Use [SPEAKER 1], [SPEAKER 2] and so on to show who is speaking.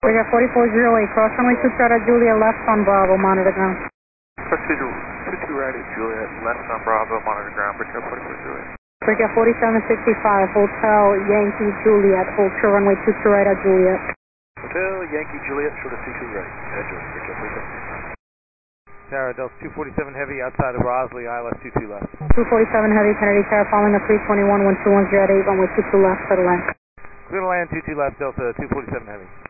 [SPEAKER 1] We got 4408, cross runway 2 right at Juliet, left on Bravo, monitor ground.
[SPEAKER 2] Procedure 22 right at Juliet, left on Bravo, monitor ground, Bridge 4408.
[SPEAKER 1] We got 4765, Hotel Yankee Juliet, hold short runway 2 right at Juliet.
[SPEAKER 2] Hotel Yankee Juliet, short of 22 right at Juliet, Bridge 4765.
[SPEAKER 3] Tower Delta 247 Heavy outside of Rosley, ILS 22 left.
[SPEAKER 1] 247 Heavy, Kennedy Tower, following the 321, 1210 at 8, runway 22 left, for the land.
[SPEAKER 3] Clear to land 22 left, Delta 247 Heavy.